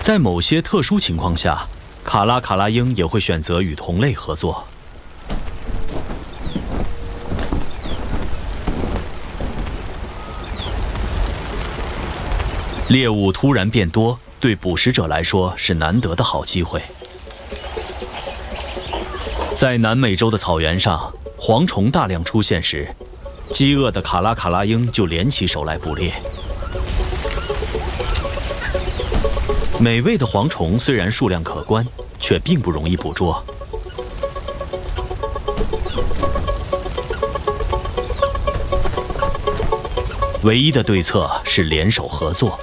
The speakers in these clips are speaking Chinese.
在某些特殊情况下，卡拉卡拉鹰也会选择与同类合作。猎物突然变多，对捕食者来说是难得的好机会。在南美洲的草原上，蝗虫大量出现时，饥饿的卡拉卡拉鹰就联起手来捕猎。美味的蝗虫虽然数量可观，却并不容易捕捉。唯一的对策是联手合作。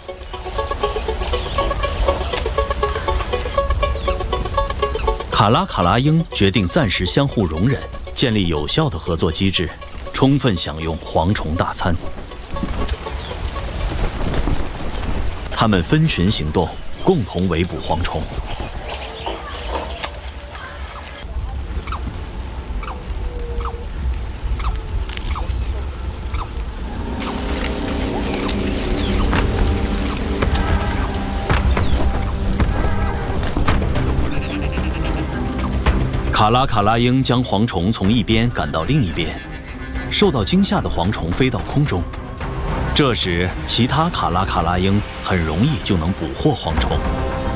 卡拉卡拉鹰决定暂时相互容忍，建立有效的合作机制，充分享用蝗虫大餐。他们分群行动，共同围捕蝗虫。卡拉卡拉鹰将蝗虫从一边赶到另一边，受到惊吓的蝗虫飞到空中。这时，其他卡拉卡拉鹰很容易就能捕获蝗虫。